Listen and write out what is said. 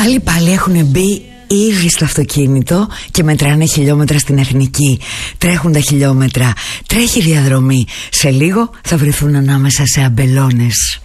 Άλλοι πάλι έχουν μπει ήδη στο αυτοκίνητο και μετράνε χιλιόμετρα στην εθνική. Τρέχουν τα χιλιόμετρα, τρέχει διαδρομή. Σε λίγο θα βρεθούν ανάμεσα σε αμπελώνες.